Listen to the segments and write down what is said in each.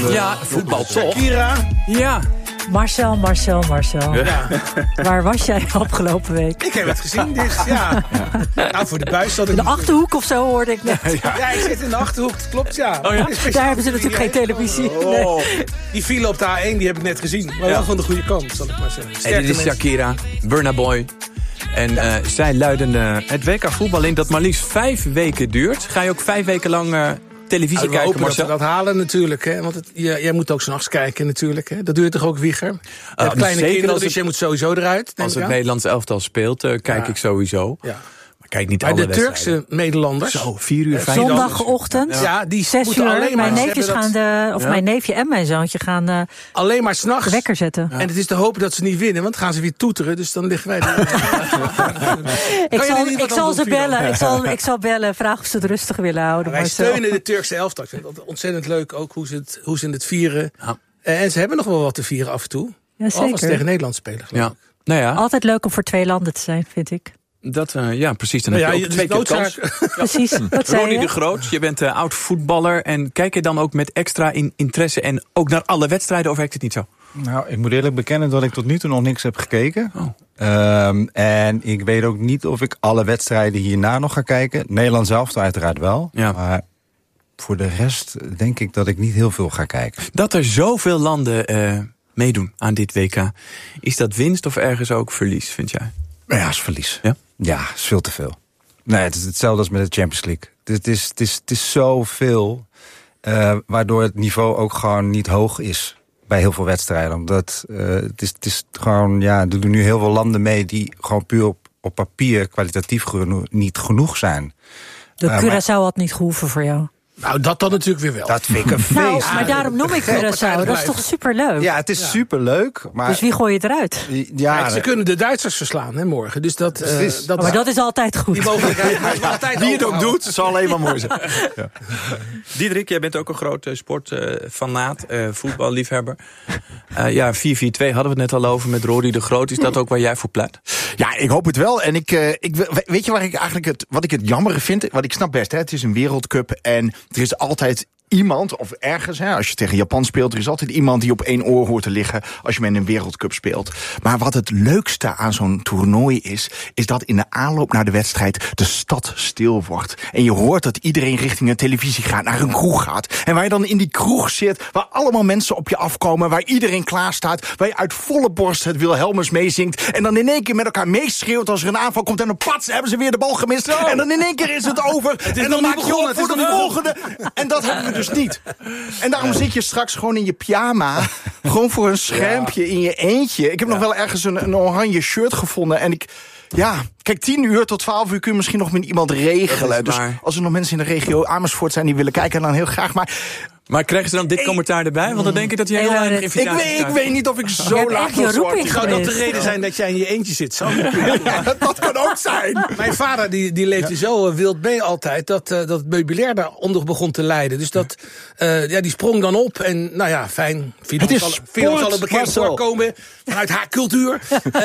Ja, voetbal toch? Shakira. Ja. Marcel. Ja. Waar was jij afgelopen week? Ik heb het gezien, dus ja. Nou, voor de buis zat ik... In de Achterhoek of zo hoorde ik net. Ja, ik zit in de Achterhoek, dat klopt, ja. Oh, ja? Daar hebben ze natuurlijk geen televisie. Nee. Die file op de A1, die heb ik net gezien. Maar wel van de goede kant, zal ik maar zeggen. En dit is Shakira, Burna Boy. En zij luiden het WK voetbal in dat maar liefst 5 weken duurt. Ga je ook 5 weken lang televisie we kijken, hopen Marcel? dat we dat halen natuurlijk. Hè? Want jij moet ook 's nachts kijken natuurlijk. Hè? Dat doe je toch ook, Wieger? Je hebt kleine zeker kinderen, als dus jij moet sowieso eruit. Als het Nederlands elftal speelt, kijk ik sowieso. Ja. Maar kijk niet Maar alle de wedstrijden. Turkse Nederlanders... Zo, 4 uur, 5 Zondagochtend, Ja, die 6 moeten uur. alleen maar... Mijn neefjes mijn neefje en mijn zoontje gaan alleen maar 's nachts. de wekker zetten. En het is te hopen dat ze niet winnen, want dan gaan ze weer toeteren. Dus dan liggen wij Ik zal bellen, vragen of ze het rustig willen houden. Wij steunen de Turkse elftal. Ik vind het ontzettend leuk ook hoe ze het vieren. Ja. En ze hebben nog wel wat te vieren af en toe. Ja, zeker. Als ze tegen Nederland spelen. Ja. Nou ja, Altijd leuk om voor 2 landen te zijn, vind ik. dat, ja, precies. Dan heb je ook 2 keer kans. Precies, wat zei Ronnie je? de Groot, je bent oud voetballer. En kijk je dan ook met extra interesse en ook naar alle wedstrijden, of werkt het niet zo? Nou, ik moet eerlijk bekennen dat ik tot nu toe nog niks heb gekeken. En ik weet ook niet of ik alle wedstrijden hierna nog ga kijken. Nederland zelf uiteraard wel. Ja. Maar voor de rest denk ik dat ik niet heel veel ga kijken. Dat er zoveel landen meedoen aan dit WK. Is dat winst of ergens ook verlies, vind jij? Nou ja, is verlies. Ja? Ja, is veel te veel. Nee, het is hetzelfde als met de Champions League. Het is zoveel, waardoor het niveau ook gewoon niet hoog is bij heel veel wedstrijden. Omdat het is gewoon, ja, er doen nu heel veel landen mee die gewoon puur op papier kwalitatief niet genoeg zijn. De Curaçao had niet gehoeven voor jou. Nou, dat dan natuurlijk weer wel. Dat vind ik een feest. Nou, maar daarom noem ik Curaçao. Dat is toch superleuk? Ja, het is superleuk. Maar Dus wie gooi je eruit? ja, Kijk, ze kunnen de Duitsers verslaan hè, morgen. Dus dat Maar dat is altijd goed. die mogelijkheid moeten we altijd Wie het ook overhouden. doet, zal alleen maar mooi zijn. Ja. Diederik, jij bent ook een grote sportfanaat, voetballiefhebber. Ja, 4-4-2 hadden we het net al over met Rory de Groot. Is dat ook waar jij voor pleit? Ja, ik hoop het wel. En weet je waar ik eigenlijk wat ik het jammer vind? Wat ik snap best, hè? Het is een wereldcup en er is altijd iemand, of ergens, hè, als je tegen Japan speelt, er is altijd iemand die op 1 oor hoort te liggen als je met een wereldcup speelt. Maar wat het leukste aan zo'n toernooi is dat in de aanloop naar de wedstrijd de stad stil wordt. En je hoort dat iedereen richting een televisie gaat, naar een kroeg gaat. En waar je dan in die kroeg zit, waar allemaal mensen op je afkomen, waar iedereen klaar staat, waar je uit volle borst het Wilhelmus meezingt en dan in één keer met elkaar meeschreeuwt als er een aanval komt en dan pats, hebben ze weer de bal gemist. En dan in één keer is het over. En dan maak je op voor de volgende. En dat hebben we dus niet. En daarom zit je straks gewoon in je pyjama, gewoon voor een schermpje in je eentje. Ik heb nog wel ergens een oranje shirt gevonden en kijk, 10 uur tot 12 uur kun je misschien nog met iemand regelen. Dus als er nog mensen in de regio Amersfoort zijn die willen kijken, dan heel graag. Maar krijgen ze dan dit commentaar erbij? Want dan denk ik dat jij heel weinig invitaties krijgt. Ik weet niet of ik zo laag wil Zou dat de reden zijn dat jij in je eentje zit? Dat kan ook zijn. Mijn vader die leefde zo wild mee altijd dat het meubilair daaronder begon te lijden. Dus die sprong dan op en nou ja, fijn. Finan zal het bekend voorkomen vanuit haar cultuur.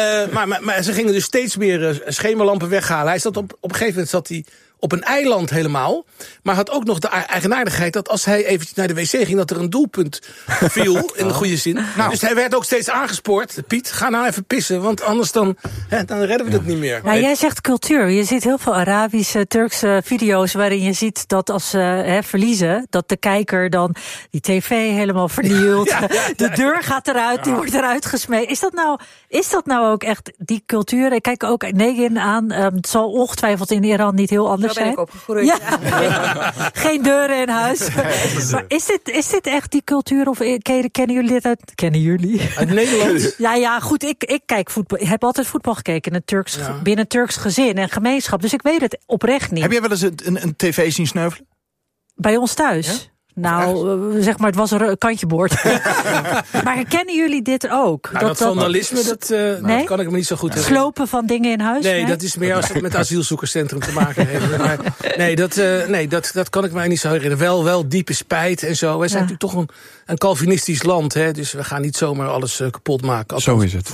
Maar ze gingen dus steeds meer schemerlampen weghalen. Hij zat op een gegeven moment zat hij op een eiland helemaal. Maar had ook nog de eigenaardigheid dat als hij eventjes naar de wc ging, dat er een doelpunt viel, in de goede zin. Dus hij werd ook steeds aangespoord. Piet, ga nou even pissen, want anders dan redden we het niet meer. Nou, jij zegt cultuur. Je ziet heel veel Arabische, Turkse video's waarin je ziet dat als ze verliezen, dat de kijker dan die tv helemaal vernielt. De deur gaat eruit, die wordt eruit gesmeten. Is dat nou ook echt die cultuur? Ik kijk ook Negin aan. Het zal ongetwijfeld in Iran niet heel anders zijn. Daar ben ik opgegroeid. Ja. Geen deuren in huis. Maar is dit echt die cultuur? Of kennen jullie dit uit? Kennen jullie? Uit Nederland? Ja, goed. Ik kijk voetbal. Ik heb altijd voetbal gekeken binnen een Turks gezin en gemeenschap. Dus ik weet het oprecht niet. Heb jij wel eens een tv zien sneuvelen? Bij ons thuis? Ja? Nou, zeg maar, het was een kantjeboord. Maar kennen jullie dit ook? Nou, dat vandalisme, dat kan ik me niet zo goed herinneren. Slopen van dingen in huis? Nee, dat is meer als het met het asielzoekerscentrum te maken heeft. Maar dat kan ik mij niet zo herinneren. Wel diepe spijt en zo. Wij zijn natuurlijk toch een Calvinistisch land. Hè? Dus we gaan niet zomaar alles kapot maken. Althans, zo is het.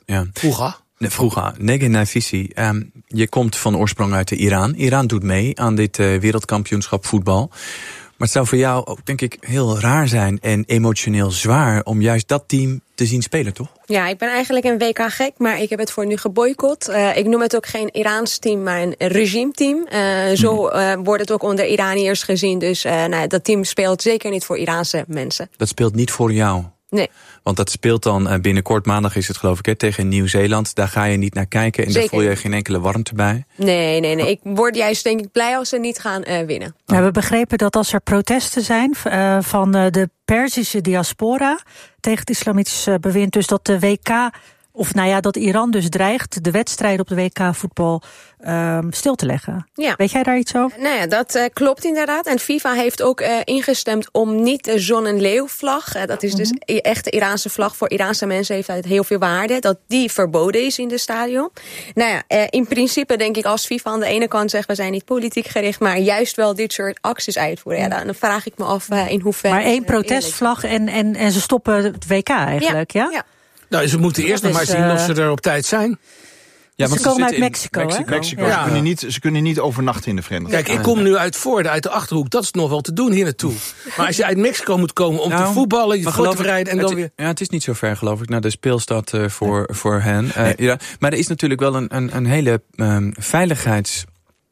Vroeger. Negin Nafisi, je komt van oorsprong uit Iran. Iran doet mee aan dit wereldkampioenschap voetbal. Maar het zou voor jou ook, denk ik, heel raar zijn en emotioneel zwaar om juist dat team te zien spelen, toch? Ja, ik ben eigenlijk een WK-gek, maar ik heb het voor nu geboycott. Ik noem het ook geen Iraans team, maar een regime-team. Zo wordt het ook onder Iraniërs gezien. Dus dat team speelt zeker niet voor Iraanse mensen. Dat speelt niet voor jou? Nee. Want dat speelt dan binnenkort, maandag is het geloof ik, tegen Nieuw-Zeeland. Daar ga je niet naar kijken en zeker. Daar voel je geen enkele warmte bij. Nee. Ik word juist denk ik blij als ze niet gaan winnen. We hebben begrepen dat als er protesten zijn van de Perzische diaspora tegen het islamitische bewind, dus dat de WK, of dat Iran dus dreigt de wedstrijden op de WK-voetbal stil te leggen. Ja. Weet jij daar iets over? Nou ja, dat klopt inderdaad. En FIFA heeft ook ingestemd om niet de zon- en leeuwvlag, dat is dus echt de Iraanse vlag, voor Iraanse mensen heeft dat heel veel waarde, dat die verboden is in de stadion. Nou ja, in principe denk ik als FIFA aan de ene kant zegt we zijn niet politiek gericht, maar juist wel dit soort acties uitvoeren. Ja, dan vraag ik me af in hoeverre. Maar één protestvlag en ze stoppen het WK eigenlijk, ja? Nou, ze moeten eerst nog maar zien of ze er op tijd zijn. Ja, ze komen uit Mexico, hè? Mexico. Ja. Ze kunnen niet overnachten in de Verenigde Staten. Kijk, ik kom nu uit Voorde, uit de Achterhoek. Dat is nog wel te doen hier naartoe. Maar als je uit Mexico moet komen om te voetballen, je voor te bereiden en dan weer. Ja, het is niet zo ver, geloof ik, naar de speelstad voor hen. Ja, maar er is natuurlijk wel een hele veiligheidsactie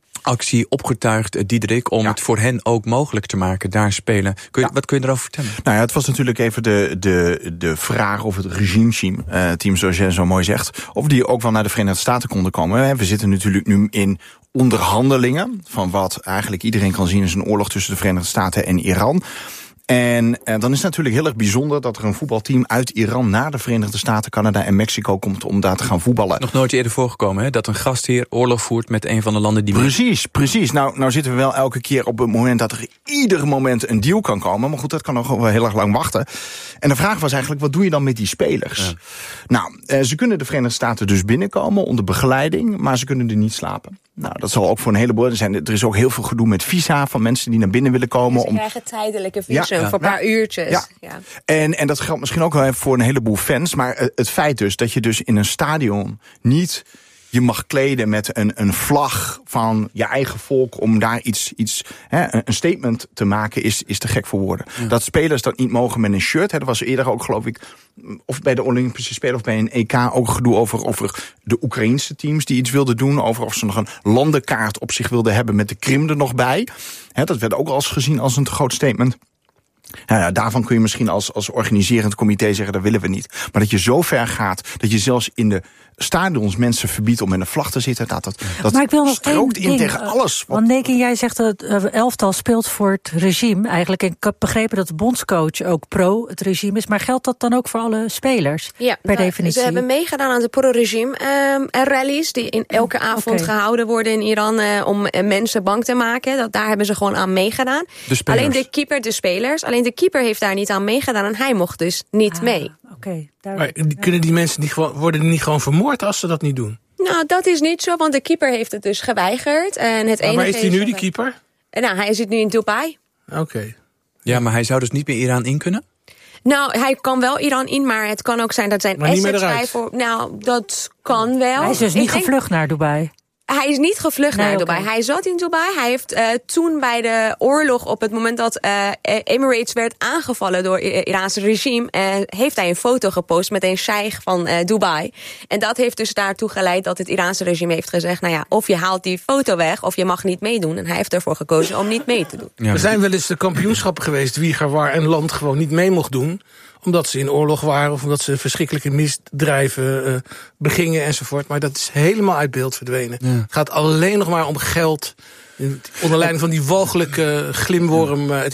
opgetuigd, Diederik, om het voor hen ook mogelijk te maken, daar spelen. Wat kun je erover vertellen? Nou ja, het was natuurlijk even de vraag of het regime-team, zoals jij zo mooi zegt, of die ook wel naar de Verenigde Staten konden komen. We zitten natuurlijk nu in onderhandelingen van wat eigenlijk iedereen kan zien is een oorlog tussen de Verenigde Staten en Iran. En dan is het natuurlijk heel erg bijzonder dat er een voetbalteam uit Iran naar de Verenigde Staten, Canada en Mexico komt om daar te gaan voetballen. Nog nooit eerder voorgekomen, hè? Dat een gastheer oorlog voert met een van de landen die... Precies. Nou zitten we wel elke keer op het moment dat er ieder moment een deal kan komen. Maar goed, dat kan nog wel heel erg lang wachten. En de vraag was eigenlijk, wat doe je dan met die spelers? Ja. Nou, ze kunnen de Verenigde Staten dus binnenkomen onder begeleiding, maar ze kunnen er niet slapen. Nou, dat zal ook voor een heleboel zijn. Er is ook heel veel gedoe met visa van mensen die naar binnen willen komen. Ze krijgen tijdelijke visum voor een paar uurtjes. Ja. En dat geldt misschien ook wel voor een heleboel fans. Maar het feit dus dat je dus in een stadion niet je mag kleden met een vlag van je eigen volk om daar een statement te maken, is te gek voor woorden. Ja. Dat spelers dat niet mogen met een shirt. Dat was eerder ook, geloof ik, of bij de Olympische Spelen of bij een EK ook gedoe over de Oekraïnse teams die iets wilden doen, over of ze nog een landenkaart op zich wilden hebben met de Krim er nog bij. Dat werd ook al eens gezien als een te groot statement. Ja, daarvan kun je misschien als organiserend comité zeggen, dat willen we niet. Maar dat je zo ver gaat, dat je zelfs in de stadions mensen verbiedt om met een vlag te zitten, dat maar ik wil nog strookt in tegen alles. Want Neken, jij zegt dat het elftal speelt voor het regime eigenlijk. En ik heb begrepen dat de bondscoach ook pro het regime is. Maar geldt dat dan ook voor alle spelers? Ja, per definitie? Ze hebben meegedaan aan de pro-regime rallies die in elke avond gehouden worden in Iran om mensen bang te maken. Daar hebben ze gewoon aan meegedaan. Alleen de keeper heeft daar niet aan meegedaan en hij mocht dus niet mee. Maar kunnen die mensen worden niet gewoon vermoord als ze dat niet doen? Nou, dat is niet zo, want de keeper heeft het dus geweigerd. En waar is hij nu, die keeper? Nou, hij zit nu in Dubai. Oké. Ja, maar hij zou dus niet meer Iran in kunnen? Nou, hij kan wel Iran in, maar het kan ook zijn dat zijn assets voor. Nou, dat kan wel. Hij is dus niet gevlucht naar Dubai. Hij is niet gevlucht naar Dubai. Hij zat in Dubai. Hij heeft toen bij de oorlog, op het moment dat Emirates werd aangevallen door het Iraanse regime, heeft hij een foto gepost met een sheikh van Dubai. En dat heeft dus daartoe geleid dat het Iraanse regime heeft gezegd, nou ja, of je haalt die foto weg, of je mag niet meedoen. En hij heeft ervoor gekozen om niet mee te doen. Ja, er zijn wel eens de kampioenschappen geweest waar een land gewoon niet mee mocht doen, omdat ze in oorlog waren of omdat ze verschrikkelijke misdrijven begingen enzovoort. Maar dat is helemaal uit beeld verdwenen. Ja. Het gaat alleen nog maar om geld. Onder leiding van die walgelijke glimworm. Het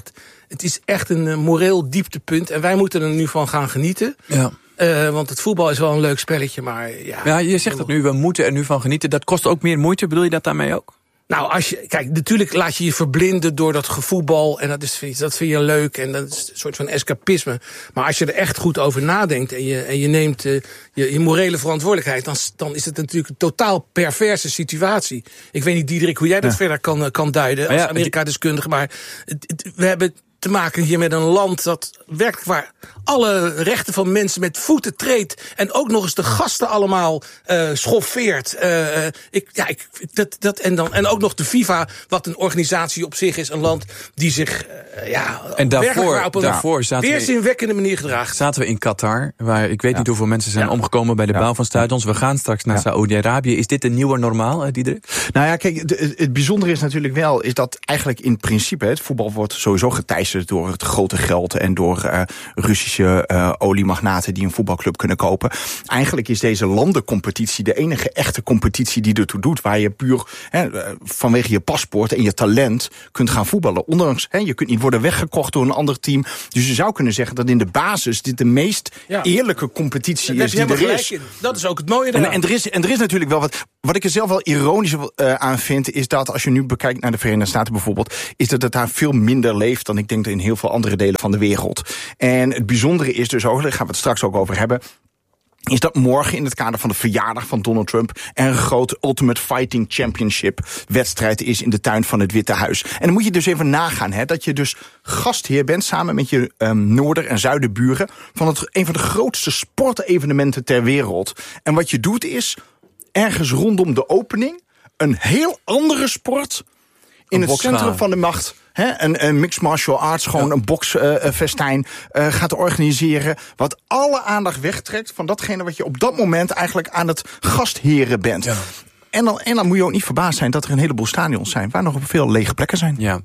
is echt een moreel dieptepunt. En wij moeten er nu van gaan genieten. Ja. Want het voetbal is wel een leuk spelletje, maar ja, je zegt het nu, we moeten er nu van genieten. Dat kost ook meer moeite, bedoel je dat daarmee ook? Nou, kijk, natuurlijk laat je verblinden door dat gevoetbal. En dat vind je leuk. En dat is een soort van escapisme. Maar als je er echt goed over nadenkt en je neemt je morele verantwoordelijkheid, dan is het natuurlijk een totaal perverse situatie. Ik weet niet, Diederik, hoe jij dat verder kan duiden als Amerika-deskundige. Maar we hebben te maken hier met een land dat werkelijk waar alle rechten van mensen met voeten treedt en ook nog eens de gasten allemaal schoffeert. En ook nog de FIFA, wat een organisatie op zich is, een land die zich en daarvoor weerzinwekkende manier gedraagt. Zaten we in Qatar, waar ik weet niet hoeveel mensen zijn omgekomen bij de bouw van stadions. We gaan straks naar Saoedi-Arabië. Is dit een nieuwe normaal, Diederik? Nou ja, kijk, het bijzondere is natuurlijk wel, is dat eigenlijk in principe het voetbal wordt sowieso geteisterd door het grote geld en door Russische oliemagnaten die een voetbalclub kunnen kopen. Eigenlijk is deze landencompetitie de enige echte competitie die ertoe doet, waar je puur vanwege je paspoort en je talent kunt gaan voetballen. Ondanks, je kunt niet worden weggekocht door een ander team. Dus je zou kunnen zeggen dat in de basis dit de meest eerlijke competitie is die er is. Dat is ook het mooie eraan. En er is natuurlijk wel wat ik er zelf wel ironisch aan vind, is dat als je nu bekijkt naar de Verenigde Staten bijvoorbeeld, is dat het daar veel minder leeft dan ik denk in heel veel andere delen van de wereld. En het bijzondere is dus ook, daar gaan we het straks ook over hebben, is dat morgen in het kader van de verjaardag van Donald Trump er een grote Ultimate Fighting Championship wedstrijd is in de tuin van het Witte Huis. En dan moet je dus even nagaan, dat je dus gastheer bent samen met je noorder- en zuidenburen van een van de grootste sportevenementen ter wereld. En wat je doet is, ergens rondom de opening, een heel andere sport in het centrum van de macht, een mixed martial arts, gewoon een boksfestijn gaat organiseren, wat alle aandacht wegtrekt van datgene wat je op dat moment eigenlijk aan het gastheren bent. Ja. En dan moet je ook niet verbaasd zijn dat er een heleboel stadions zijn waar nog veel lege plekken zijn. Ja,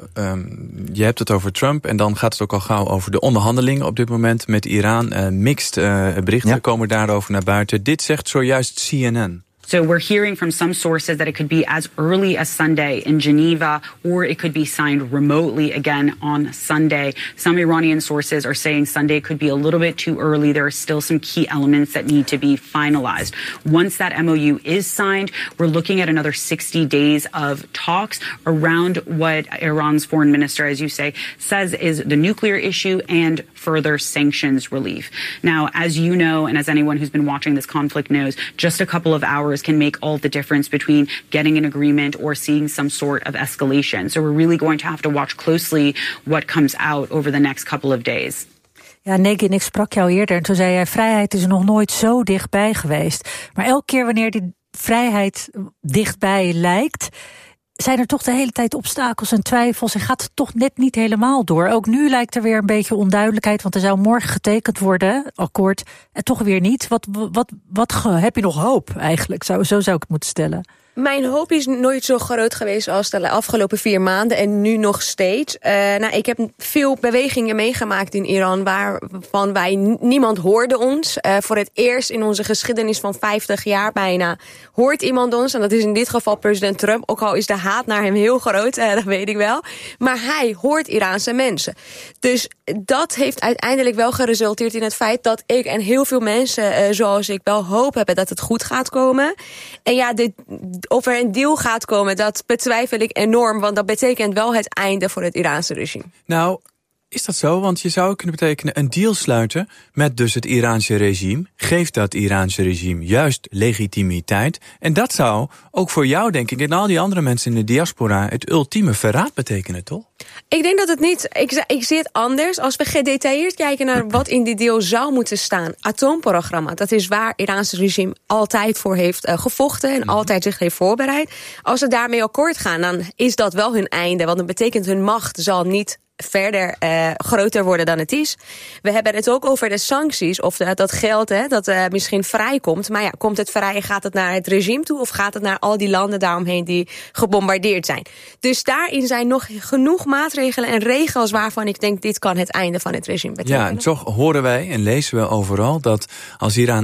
je hebt het over Trump en dan gaat het ook al gauw over de onderhandelingen op dit moment met Iran. Mixed berichten komen daarover naar buiten. Dit zegt zojuist CNN. So we're hearing from some sources that it could be as early as Sunday in Geneva, or it could be signed remotely again on Sunday. Some Iranian sources are saying Sunday could be a little bit too early. There are still some key elements that need to be finalized. Once that MOU is signed, we're looking at another 60 days of talks around what Iran's foreign minister, as you say, says is the nuclear issue and further sanctions relief. Now, as you know, and as anyone who's been watching this conflict knows, just a couple of hours can make all the difference between getting an agreement or seeing some sort of escalation. So we're really going to have to watch closely what comes out over the next couple of days. Ja, Negin, ik sprak jou eerder en toen zei jij, vrijheid is er nog nooit zo dichtbij geweest. Maar elke keer wanneer die vrijheid dichtbij lijkt, zijn er toch de hele tijd obstakels en twijfels en gaat het toch net niet helemaal door. Ook nu lijkt er weer een beetje onduidelijkheid, want er zou morgen getekend worden, akkoord, en toch weer niet. Wat heb je nog hoop eigenlijk? Zo zou ik het moeten stellen. Mijn hoop is nooit zo groot geweest als de afgelopen 4 maanden en nu nog steeds. Ik heb veel bewegingen meegemaakt in Iran waarvan niemand hoorde ons. Voor het eerst in onze geschiedenis van 50 jaar bijna hoort iemand ons. En dat is in dit geval president Trump. Ook al is de haat naar hem heel groot, dat weet ik wel. Maar hij hoort Iraanse mensen. Dus dat heeft uiteindelijk wel geresulteerd in het feit dat ik en heel veel mensen zoals ik wel hoop hebben dat het goed gaat komen. En ja, of er een deal gaat komen, dat betwijfel ik enorm. Want dat betekent wel het einde voor het Iraanse regime. Nou, is dat zo? Want je zou kunnen betekenen een deal sluiten met dus het Iraanse regime. Geeft dat Iraanse regime juist legitimiteit. En dat zou ook voor jou, denk ik, en al die andere mensen in de diaspora het ultieme verraad betekenen, toch? Ik denk dat het niet. Ik zie het anders. Als we gedetailleerd kijken naar wat in die deal zou moeten staan. Atoomprogramma, dat is waar het Iraanse regime altijd voor heeft gevochten en altijd zich heeft voorbereid. Als ze daarmee akkoord gaan, dan is dat wel hun einde. Want dat betekent hun macht zal niet verder groter worden dan het is. We hebben het ook over de sancties, of dat geld dat misschien vrijkomt. Maar ja, komt het vrij, gaat het naar het regime toe of gaat het naar al die landen daaromheen die gebombardeerd zijn? Dus daarin zijn nog genoeg maatregelen en regels waarvan ik denk dit kan het einde van het regime betekenen. Ja, en toch horen wij en lezen we overal dat als Iran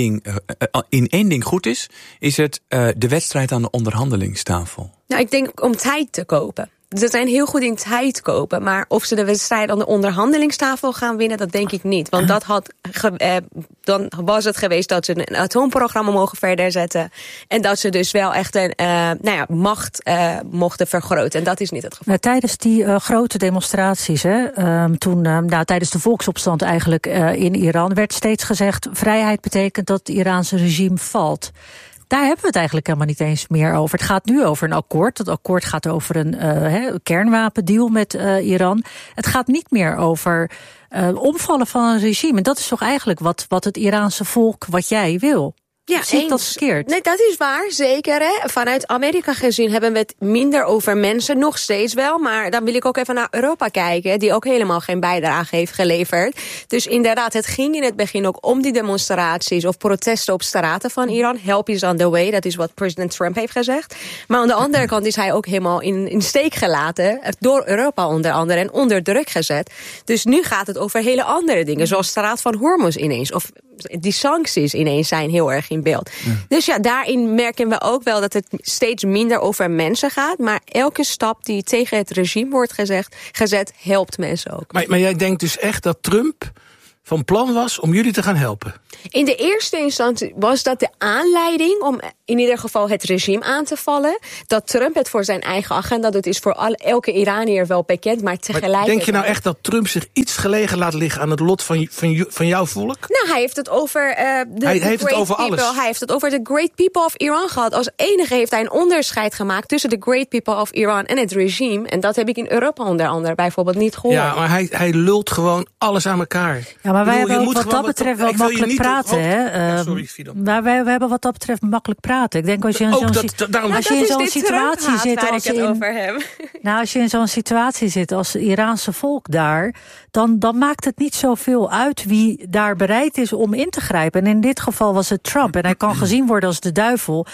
in één ding goed is, is het de wedstrijd aan de onderhandelingstafel. Nou, ik denk om tijd te kopen. Ze zijn heel goed in tijd kopen. Maar of ze de wedstrijd aan de onderhandelingstafel gaan winnen, dat denk ik niet. Want dan was het geweest dat ze een atoomprogramma mogen verder zetten. En dat ze dus wel echt een macht mochten vergroten. En dat is niet het geval. Nou, tijdens die grote demonstraties, tijdens de volksopstand eigenlijk in Iran, werd steeds gezegd, vrijheid betekent dat het Iraanse regime valt. Daar hebben we het eigenlijk helemaal niet eens meer over. Het gaat nu over een akkoord. Dat akkoord gaat over een kernwapendeal met Iran. Het gaat niet meer over omvallen van een regime. En dat is toch eigenlijk wat het Iraanse volk, wat jij wil. Ja, zie ik dat verkeerd? Nee, dat is waar, zeker. Hè. Vanuit Amerika gezien hebben we het minder over mensen, nog steeds wel. Maar dan wil ik ook even naar Europa kijken, die ook helemaal geen bijdrage heeft geleverd. Dus inderdaad, het ging in het begin ook om die demonstraties of protesten op straten van Iran. Help is on the way, dat is wat president Trump heeft gezegd. Maar aan de andere kant is hij ook helemaal in steek gelaten, door Europa onder andere, en onder druk gezet. Dus nu gaat het over hele andere dingen, zoals straat van Hormuz ineens, of die sancties ineens zijn heel erg in beeld. Ja. Dus ja, daarin merken we ook wel dat het steeds minder over mensen gaat. Maar elke stap die tegen het regime wordt gezet helpt mensen ook. Maar jij denkt dus echt dat Trump van plan was om jullie te gaan helpen? In de eerste instantie was dat de aanleiding om in ieder geval het regime aan te vallen. Dat Trump het voor zijn eigen agenda doet, is voor elke Iranier wel bekend, maar tegelijkertijd... Maar denk je nou echt dat Trump zich iets gelegen laat liggen aan het lot van jouw volk? Nou, hij heeft het over hij heeft het over people. alles. Hij heeft het over de great people of Iran gehad. Als enige heeft hij een onderscheid gemaakt tussen de great people of Iran en het regime. En dat heb ik in Europa onder andere bijvoorbeeld niet gehoord. Ja, maar hij lult gewoon alles aan elkaar. Ja, maar wij hebben ook wat dat betreft wel makkelijk praten. Sorry, Fido. Maar wij hebben wat dat betreft makkelijk praten. Ik denk als je in zo'n situatie zit als je in zo'n situatie zit als het Iraanse volk daar, dan maakt het niet zoveel uit wie daar bereid is om in te grijpen. En in dit geval was het Trump. En hij kan gezien worden als de duivel.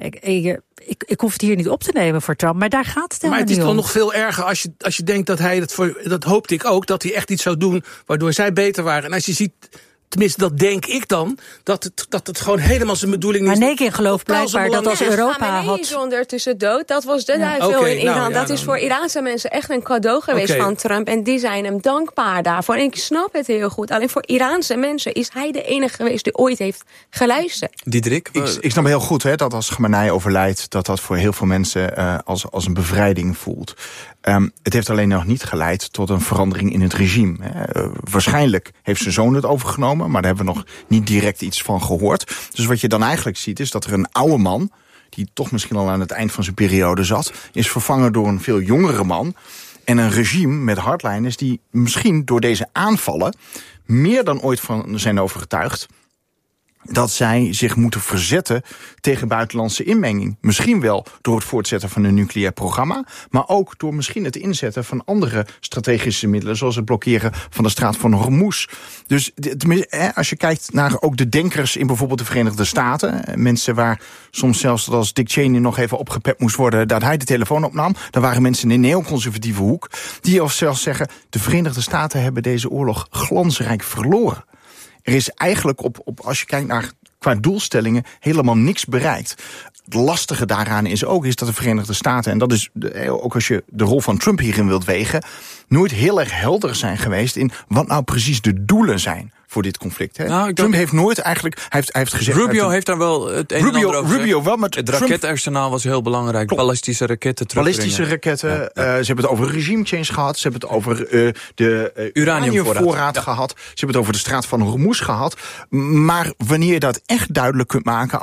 Ik hoef het hier niet op te nemen voor Trump, maar daar gaat het helemaal niet om. Maar het is toch nog veel erger als je denkt dat hij dat hoopte ik ook, dat hij echt iets zou doen waardoor zij beter waren. En als je ziet, tenminste, dat denk ik dan, dat het gewoon helemaal zijn bedoeling is. Maar Nekin gelooft blijkbaar dat als Europa had... is ondertussen dood, dat was de duivel in Iran. Dat is voor Iraanse mensen echt een cadeau geweest van Trump. En die zijn hem dankbaar daarvoor. En ik snap het heel goed. Alleen voor Iraanse mensen is hij de enige geweest die ooit heeft geluisterd. Diederik? Ik snap heel goed dat als Khamenei overlijdt, dat voor heel veel mensen als een bevrijding voelt. Het heeft alleen nog niet geleid tot een verandering in het regime. Waarschijnlijk heeft zijn zoon het overgenomen, maar daar hebben we nog niet direct iets van gehoord. Dus wat je dan eigenlijk ziet is dat er een oude man, die toch misschien al aan het eind van zijn periode zat, is vervangen door een veel jongere man. En een regime met hardliners die misschien door deze aanvallen meer dan ooit van zijn overtuigd dat zij zich moeten verzetten tegen buitenlandse inmenging. Misschien wel door het voortzetten van een nucleair programma, maar ook door misschien het inzetten van andere strategische middelen, zoals het blokkeren van de straat van Hormuz. Dus als je kijkt naar ook de denkers in bijvoorbeeld de Verenigde Staten, mensen waar soms zelfs dat als Dick Cheney nog even opgepept moest worden, dat hij de telefoon opnam, dan waren mensen in een neoconservatieve hoek die of zelfs zeggen, de Verenigde Staten hebben deze oorlog glansrijk verloren. Er is eigenlijk als je kijkt naar qua doelstellingen helemaal niks bereikt. Het lastige daaraan is dat de Verenigde Staten, en dat is ook als je de rol van Trump hierin wilt wegen, nooit heel erg helder zijn geweest in wat nou precies de doelen zijn voor dit conflict. Nou, Trump heeft nooit eigenlijk, hij heeft gezegd... Rubio heeft daar wel het een en ander over gezegd. Rubio wel, maar het raketarsenaal was heel belangrijk. Klopt. Ballistische raketten terugbrengen. Ballistische raketten. Ja. Ze hebben het over regime change gehad. Ze hebben het over de uraniumvoorraad gehad. Ze hebben het over de straat van Hormuz gehad. Maar wanneer je dat echt duidelijk kunt maken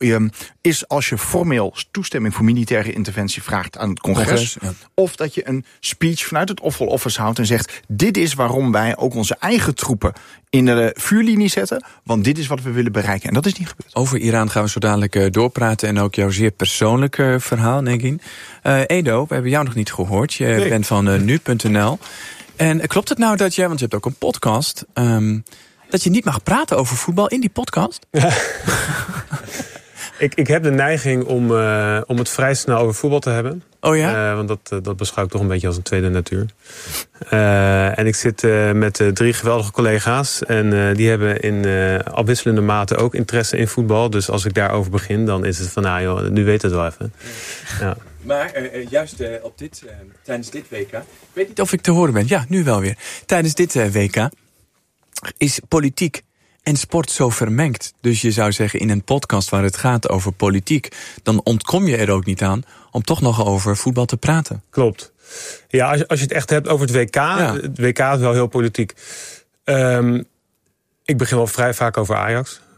als je formeel toestemming voor militaire interventie vraagt aan het congres. Ja. Of dat je een speech vanuit het Oval Office houdt en zegt, dit is waarom wij ook onze eigen troepen in de vuurlinie zetten, want dit is wat we willen bereiken. En dat is niet gebeurd. Over Iran gaan we zo dadelijk doorpraten en ook jouw zeer persoonlijke verhaal, Nekin. Edo, we hebben jou nog niet gehoord. Je bent van nu.nl. En klopt het nou dat jij, want je hebt ook een podcast, dat je niet mag praten over voetbal in die podcast? Ik heb de neiging om het vrij snel over voetbal te hebben. Oh ja? Want dat beschouw ik toch een beetje als een tweede natuur. En ik zit met 3 geweldige collega's. En die hebben in afwisselende mate ook interesse in voetbal. Dus als ik daarover begin, dan is het van, nou joh, nu weet het wel even. Ja. Maar juist tijdens dit WK, ik weet niet of ik te horen ben. Ja, nu wel weer. Tijdens dit WK is politiek en sport zo vermengd. Dus je zou zeggen, in een podcast waar het gaat over politiek, dan ontkom je er ook niet aan om toch nog over voetbal te praten. Klopt. Ja, als je het echt hebt over het WK, het WK is wel heel politiek. Ik begin wel vrij vaak over Ajax.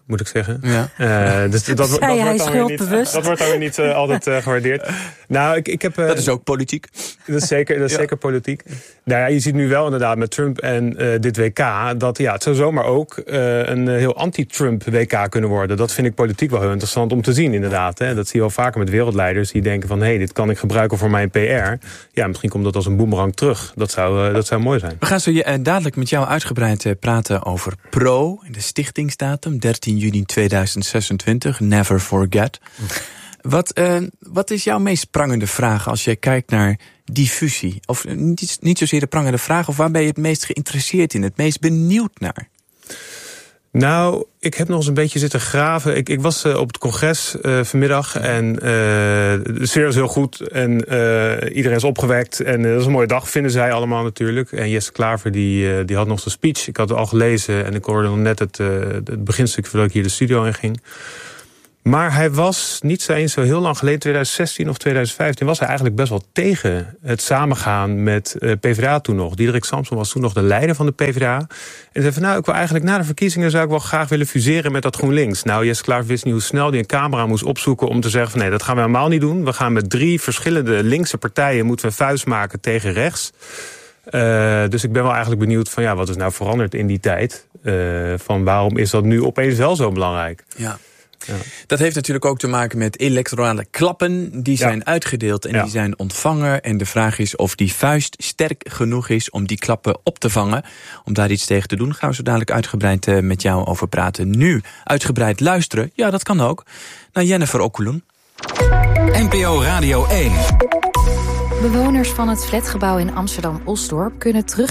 moet ik zeggen. Ja. Dus dat wordt dan weer niet altijd gewaardeerd. Nou, ik heb, dat is ook politiek. Dat is zeker politiek. Nou ja, je ziet nu wel inderdaad met Trump en dit WK... dat het zou zomaar ook een heel anti-Trump WK kunnen worden. Dat vind ik politiek wel heel interessant om te zien inderdaad. Hè. Dat zie je wel vaker met wereldleiders die denken van... dit kan ik gebruiken voor mijn PR. Ja, misschien komt dat als een boemerang terug. Dat zou mooi zijn. We gaan zo dadelijk met jou uitgebreid praten over PRO. De stichtingsdatum, 13 juni 2026. Never forget. Wat is jouw meest prangende vraag als je kijkt naar die fusie? Of niet zozeer de prangende vraag, of waar ben je het meest geïnteresseerd in? Het meest benieuwd naar? Nou, ik heb nog eens een beetje zitten graven. Ik was op het congres vanmiddag en de sfeer was heel goed. En iedereen is opgewekt. En dat is een mooie dag, vinden zij allemaal natuurlijk. En Jesse Klaver die had nog zijn speech. Ik had het al gelezen en ik hoorde nog net het beginstuk voordat ik hier de studio in ging. Maar hij was niet zo eens zo heel lang geleden, 2016 of 2015... was hij eigenlijk best wel tegen het samengaan met PvdA toen nog. Diederik Samson was toen nog de leider van de PvdA. En zei van, ik wil eigenlijk na de verkiezingen... zou ik wel graag willen fuseren met dat GroenLinks. Nou, Jesse Klaver wist niet hoe snel hij een camera moest opzoeken... om te zeggen van, nee, dat gaan we helemaal niet doen. We gaan met 3 verschillende linkse partijen... moeten we vuist maken tegen rechts. Dus ik ben wel eigenlijk benieuwd van, wat is nou veranderd in die tijd? Van waarom is dat nu opeens wel zo belangrijk? Ja. Ja. Dat heeft natuurlijk ook te maken met electorale klappen. Die zijn uitgedeeld en die zijn ontvangen. En de vraag is of die vuist sterk genoeg is om die klappen op te vangen. Om daar iets tegen te doen, gaan we zo dadelijk uitgebreid met jou over praten. Nu uitgebreid luisteren, ja, dat kan ook, naar Jennifer Okkeloen. NPO Radio 1. Bewoners van het flatgebouw in Amsterdam-Osdorp kunnen terug